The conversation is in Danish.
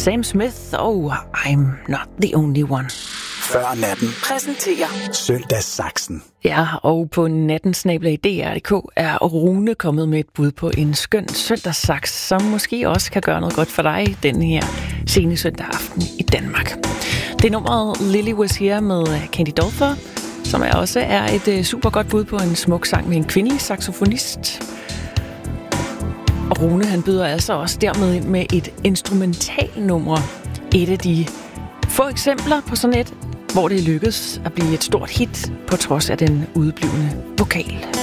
Sam Smith og I'm Not The Only One. Før natten præsenterer Søndagssaksen. Ja, og på nattensnabel.dr.dk er Rune kommet med et bud på en skøn søndagssaks, som måske også kan gøre noget godt for dig den her sene søndag aften i Danmark. Det er nummeret Lily Was Here med Candy Dulfer, som også er et super godt bud på en smuk sang med en kvindelig saxofonist. Og Rune, han byder altså også dermed ind med et instrumentalnummer. Et af de få eksempler på sådan et, hvor det lykkedes at blive et stort hit på trods af den udeblivende vokal.